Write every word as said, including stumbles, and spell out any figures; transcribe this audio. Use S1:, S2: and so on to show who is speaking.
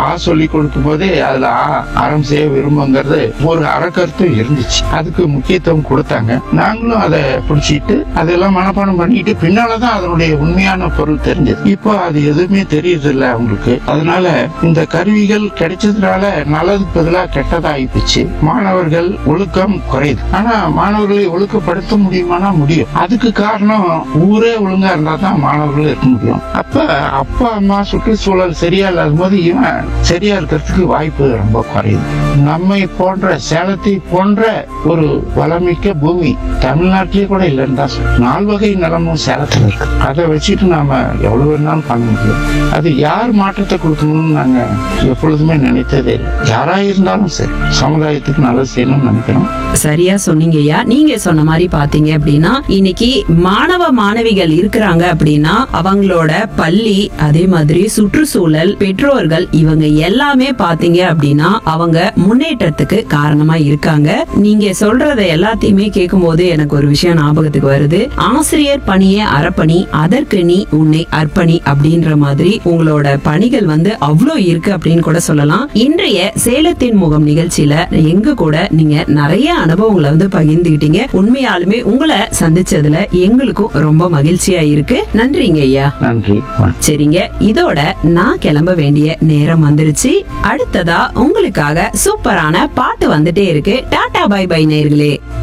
S1: ஆ சொல்லி கொடுக்கும் போதே அதுல ஆ அறம் செய்ய விரும்புங்கிறது ஒரு அறக்கருத்து இருந்துச்சு. அதுக்கு முக்கியத்துவம் கொடுத்தாங்க. நாங்களும் அதை பிடிச்சிட்டு அதெல்லாம் மனப்பாடம் பண்ணிட்டு பின்னாலதான் அதனுடைய உண்மையான பொருள் தெரிஞ்சது. இப்போ அது எதுவுமே தெரியுது இல்ல அவங்களுக்கு. அதனால இந்த கருவிகள் கிடைச்சதுனால நல்லதுக்கு பதிலா கெட்டதா ஆயிப்போச்சு. மாணவர்கள் ஒழுக்கம் குறையுது. ஆனா மாணவர்களை ஒழுக்கப்படுத்த முடியுமானா முடியும். அதுக்கு காரணம் ஊரே ஒழுங்கா இருந்தா தான் மாணவர்கள் இருக்க முடியும். அப்ப அப்பா அம்மா சுற்றுச்சூழல் சரியா இல்லாத போது இவன் சரியா இருக்கிறதுக்கு வாய்ப்பு ரொம்ப குறையுது. நம்மை போன்ற சேலத்தை போன்ற ஒரு வளமிக்க பூமி தமிழ்நாட்டிலே கூட இல்லைன்னு தான் சொல்றேன். நால்வகை நிலமும் சேலத்துல இருக்கு. அதை வச்சுட்டு நாம எவ்வளவு வேணாலும் பண்ண முடியும். அது யார் மாற்றத்தை கொடுக்கணும்னு நாங்க எப்பொழுதுமே நினைத்ததே இல்லை. யாரா இருந்தாலும் சரி சமுதாயத்துக்கு நல்லது செய்யணும்னு நினைக்கிறோம்.
S2: சரியா சொன்னீங்க ஐயா. நீங்க சொன்ன மாதிரி பாத்தீங்க அப்படின்னா இன்னைக்கு மாணவ மாணவிகள் இருக்கிறாங்க அப்படின்னா அவங்களோட பள்ளி, அதே மாதிரி சுற்றுச்சூழல், பெற்றோர்கள் இவங்க எல்லாமே பாத்தீங்க அப்படின்னா அவங்க முன்னேற்றத்துக்கு காரணமா இருக்காங்க. நீங்க சொல்றத எல்லாத்தையுமே கேட்கும் போது எனக்கு ஒரு விஷயம் ஞாபகத்துக்கு வருது. ஆசிரியர் பணியே அறப்பணி, அதற்கு நீ உன்னை அர்ப்பணி அப்படின்ற மாதிரி உங்களோட பணிகள் வந்து அவ்வளோ இருக்கு அப்படின்னு கூட சொல்லலாம். இன்றைய சேலத்தின் முகம் நிகழ்ச்சியில எங்க கூட நீங்க நிறைய அனுபவங்களை வந்து பகிர்ந்துகிட்டீங்க. உண்மையாலுமே உங்களை சந்திச்சதுல எங்களுக்கும் ரொம்ப மகிழ்ச்சியா இருக்கு. நன்றிங்க ஐயா.
S1: நன்றி.
S2: சரிங்க, இதோட நான் கிளம்ப வேண்டிய நேரம் வந்துருச்சு. அடுத்ததா உங்களுக்காக சூப்பரான பாட்டு வந்துட்டே இருக்கு. டாடா பை பை நேயர்களே.